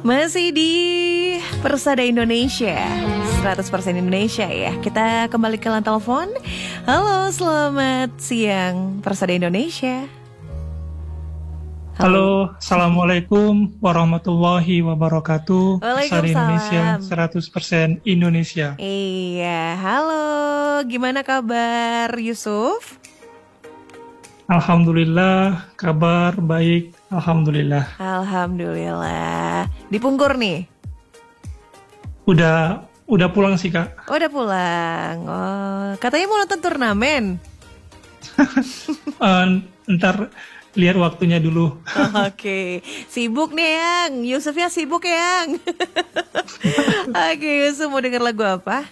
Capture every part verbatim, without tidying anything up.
Masih di Persada Indonesia, seratus persen Indonesia ya. Kita kembali ke line telepon. Halo, selamat siang Persada Indonesia. Halo, Halo Assalamualaikum warahmatullahi wabarakatuh. Persada Indonesia, seratus persen Indonesia. Iya, halo, gimana kabar Yusuf? Alhamdulillah, kabar baik, Alhamdulillah. Alhamdulillah. Dipungkur nih? Udah, udah pulang sih kak. Oh, udah pulang. Oh, katanya mau nonton turnamen. uh, Ntar lihat waktunya dulu. Oh, Oke, okay. Sibuk nih Yang. Yusufnya sibuk Yang. Oke, okay, Yusuf mau denger lagu apa?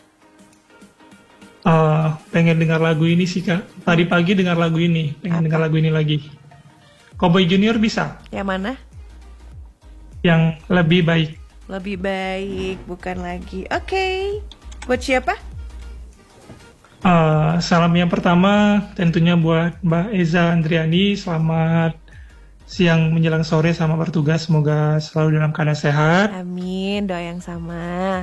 Uh, pengen dengar lagu ini sih kak. Tadi pagi dengar lagu ini, pengen apa? dengar lagu ini lagi. Cowboy Junior bisa? Yang mana? Yang lebih baik. Lebih baik, bukan lagi. Oke, okay. Buat siapa? Uh, salam yang pertama tentunya buat Mbak Eza Andriani. Selamat siang menjelang sore sama bertugas. Semoga selalu dalam keadaan sehat. Amin, doa yang sama.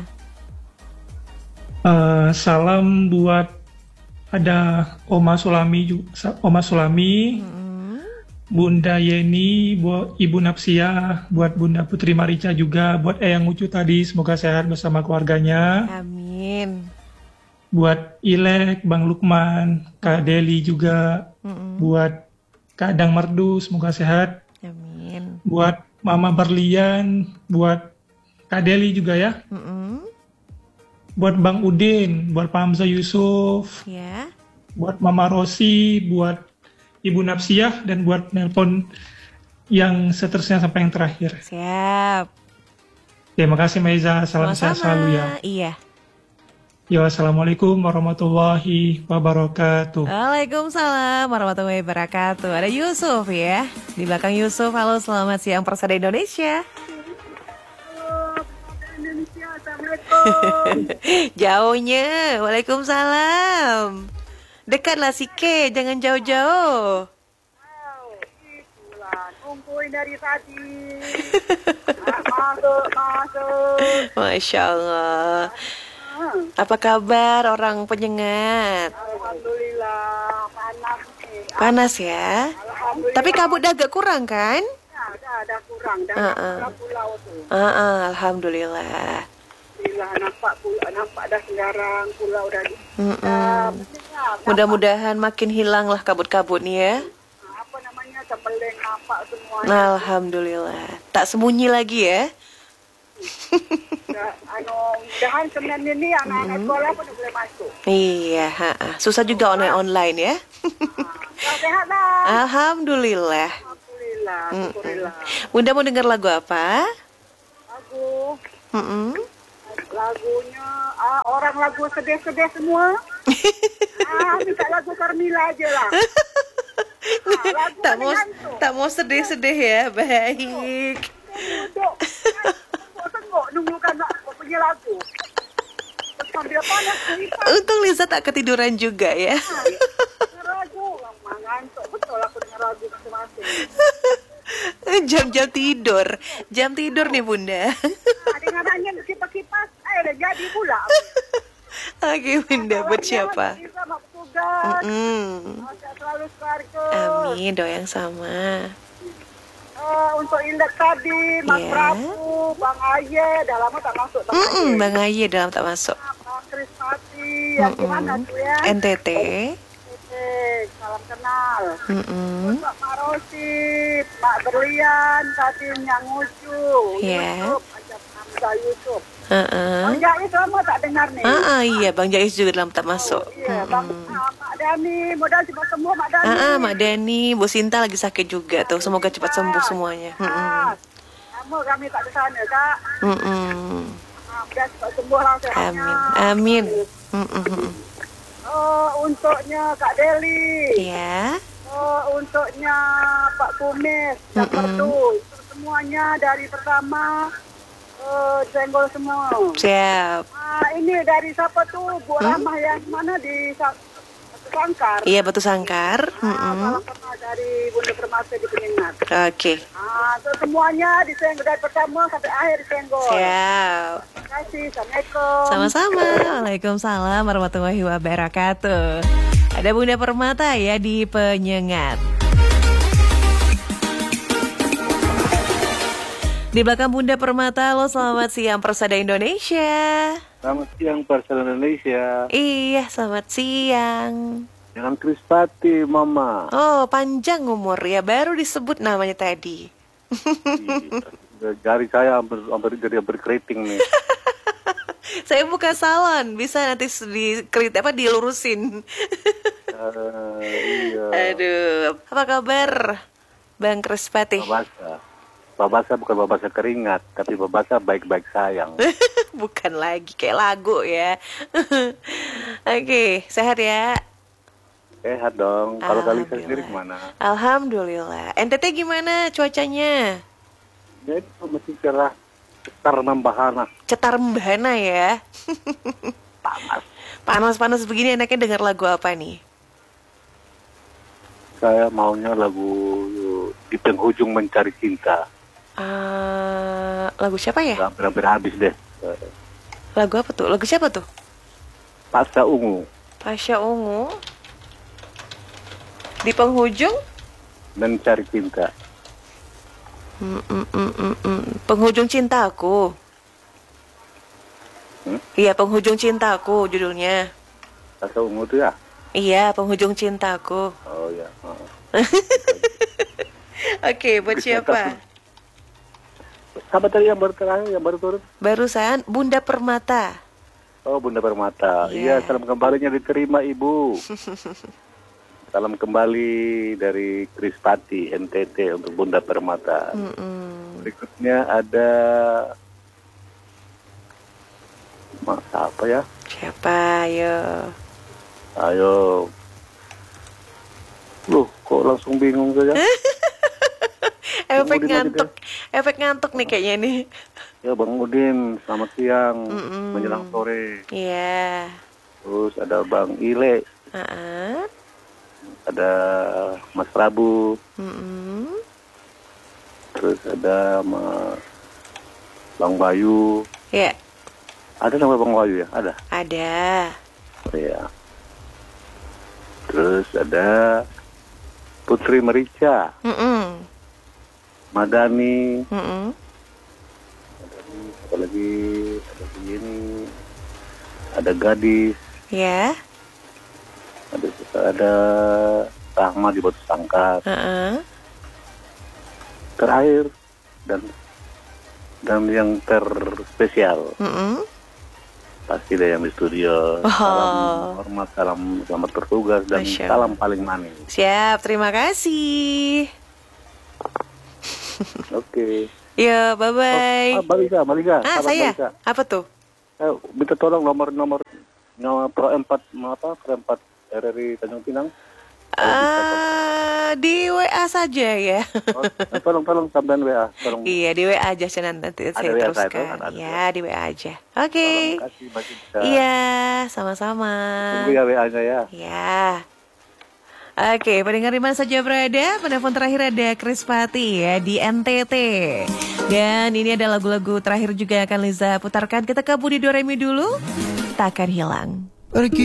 Uh, salam buat ada Oma Sulami, Oma Sulami, mm-hmm. Bunda Yeni, buat Ibu Napsia, buat Bunda Putri Marica juga, buat Eyang Ucu tadi, semoga sehat bersama keluarganya. Amin. Buat Ilek, Bang Lukman, Kak Deli juga, mm-hmm. buat Kak Dang Merdu, semoga sehat. Amin. Buat Mama Berlian, buat Kak Deli juga ya. Mm-hmm. Buat Bang Udin, buat Pak Hamzah Yusuf, ya. Buat Mama Rosi, buat Ibu Napsiah, dan buat nelpon yang seterusnya sampai yang terakhir. Siap. Terima kasih Maiza, salam sehat selalu ya. Iya. Ya, assalamualaikum warahmatullahi wabarakatuh. Waalaikumsalam warahmatullahi wabarakatuh. Ada Yusuf ya, di belakang Yusuf. Halo, selamat siang Persada Indonesia. Jauhnya, waalaikumsalam. Dekatlah Sike, jangan jauh-jauh. Nungguin dari tadi. Masuk, masuk. Masya Allah. Apa kabar orang penyengat? Alhamdulillah, panas nih. Panas ya? Tapi kabut dah agak kurang kan? Ya, dah, dah kurang. Dah uh-uh. pulau tuh. Uh-uh, Alhamdulillah. Alhamdulillah, nampak pulau, nampak dah sekarang pulau dah. Uh, Mudah-mudahan makin hilang lah kabut-kabut nih ya. Apa namanya, Cempeleng nampak semua. Alhamdulillah. Tak sembunyi lagi ya. Anu, mudahan Senin ini anak-anak sekolah pun boleh masuk. Iya, ha-ha. Susah juga online-online ya. Sehat lah. Alhamdulillah. Alhamdulillah, syukurillah. Bunda mau dengar lagu apa? Lagu. Mm-mm. Lagunya ah, orang lagu sedih-sedih semua. ah, minta lagu Carmila aja lah. Ah, tak mau tak mau sedih-sedih ya, baik. Duduk, tengok nunggu kan punya lagu. Sambil panas. Untung Liza tak ketiduran juga ya. Ragu, lama ngantuk betul aku dengar lagu masing-masing. Jam-jam tidur, jam tidur nih Bunda. Nah, dengan hanya kipas-kipas, eh udah jadi pula. Oke Bunda, buat siapa? Sama petugas. Mm-hmm. Selalu keluarga. Amin, doa yang sama. Uh, untuk Indek tadi, Mas yeah. Prabu, Bang Aye, dah lama tak masuk. Bang Aye, Bang Aye dah lama tak masuk. Bang Kris Pati, yang gimana tuh ya? N T T. Salam kenal. Mm-mm. Mbak Marosi, Mbak Berlian, tadi yang Ucu, yeah. Yusuf, ajak Hamzah Yusuf. Uh-uh. Bang Jais lama tak dengar nih. Uh-uh, iya, Bang Jais juga dalam tak masuk. Oh, iya, Bang uh, Mak Dani, modal cepat sembuh Mak Dani. Uh-uh, Mak Dani, Bu Sinta lagi sakit juga tuh. Semoga cepat sembuh semuanya. Uh-uh. Kamu kami tak ke sana, Kak. Uh-uh. Nah, udah cepat sembuh lah sehatnya. Amin. Amin. Uh-uh. Oh, untuknya Kak Deli. Iya. Oh, untuknya Pak Kumis, Kak Merdu. Semuanya dari pertama uh, senggol semua. Siap. Ah, ini dari siapa tuh? Bu hmm? Ramah yang mana di Sangkar. Iya, Batu Sangkar. Ah, Mm-mm. salam kenal dari Bunda Permata di Penyengat. Oke. Ah, so semuanya disenggol dari pertama sampai akhir disenggol. Siap. Terima kasih. Assalamualaikum. Sama-sama. Waalaikumsalam warahmatullahi wabarakatuh. Ada Bunda Permata ya di Penyengat. Di belakang Bunda Permata, lo selamat siang Persada Indonesia. Selamat siang Persada Indonesia. Iya, selamat siang. Jangan Krispati, Mama. Oh, panjang umur ya, baru disebut namanya tadi. Iya, jari saya hampir, hampir jadi hampir keriting nih. Saya buka salon, bisa nanti di apa dilurusin. Uh, iya. Aduh, apa kabar, Bang Krispati? Babasa. Babasa bukan babasa keringat, tapi babasa baik-baik sayang. Bukan lagi kayak lagu ya. Oke, sehat ya? Sehat dong. Kalau kali saya sendiri Alhamdulillah. gimana? Alhamdulillah. N T T gimana cuacanya? Ya itu masih cerah. Setar nambahana. Cetar mbana ya. Panas. Panas-panas begini enaknya dengar lagu apa nih? Saya maunya lagu Di Penghujung Mencari Cinta. Uh, lagu siapa ya? Hampir-hampir habis deh. Lagu apa tuh? Lagu siapa tuh? Pasha Ungu. Pasha Ungu. Di Penghujung Mencari Cinta. Mm, mm, mm, mm, mm. Penghujung Cintaku. Hmm? Iya, Penghujung Cintaku judulnya. Pasha Ungu tuh ya? Iya, Penghujung Cintaku. Oh ya. Oh. Oke, buat siapa? Siapa tadi yang baru terakhir, yang baru turun? Barusan Bunda Permata. Oh, Bunda Permata. Iya. Iya, salam kembalinya diterima, Ibu. Salam kembali dari Krispati, N T T untuk Bunda Permata. Mm-mm. Berikutnya ada Mas apa ya? Siapa? Ayo. Ayo. Loh, kok langsung bingung saja? Efek Udin aja ngantuk. Efek ngantuk nih kayaknya nih. Ya, Bang Udin, selamat siang. Mm-mm. Menjelang sore. Iya. Terus ada Bang Ile, Uh-uh. ada Mas Prabu, Mm-mm. terus ada Mas Bang Bayu. Ya, Ada nama Bang Bayu ya? Ada. ada. Oh, ya. Terus ada Putri Merica, Mm-mm. Madani, Mm-mm. Madani, apa lagi? Ada begini, ada Gadis, Ya. ada ada Rahma di Batu Sangkar. Uh-uh. Terakhir dan dan yang terspesial Mm-mm. pasti deh yang di studio. Oh. Salam hormat, salam selamat bertugas dan Masya salam Allah. paling manis. Siap, terima kasih. Oke. Ya, bye-bye. Oh, ah, Malika, Malika. Ah, sahabat saya? Malika. Apa tuh? Eh, minta tolong nomor-nomor nomor Pro empat apa Pro empat R R I Tanjung Pinang. Ah, di W A saja ya. Oh, eh, tolong tolong sampean W A, tolong. Iya, di W A aja saya nanti Ada saya W A saya, teruskan. ada, ada. Ya, di W A aja. Oke. Tolong kasih bagi kita. Iya, sama-sama. Tunggu ya W A-nya ya. Ya. Oke, pendengar di mana saja berada, penelpon terakhir ada Krispati ya di N T T. Dan ini ada lagu-lagu terakhir juga yang akan Liza putarkan. Kita ke Budi Doremi dulu. Takkan hilang. Pergi